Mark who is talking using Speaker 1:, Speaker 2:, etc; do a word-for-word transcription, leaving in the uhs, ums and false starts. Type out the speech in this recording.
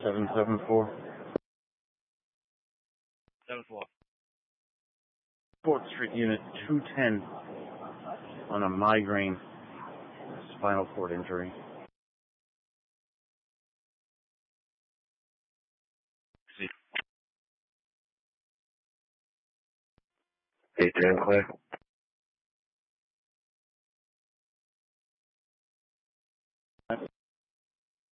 Speaker 1: seven seven four.
Speaker 2: seven four.
Speaker 1: fourth Street, Unit two ten, on a migraine spinal cord injury.
Speaker 2: See.
Speaker 3: Hey, Dan Clay.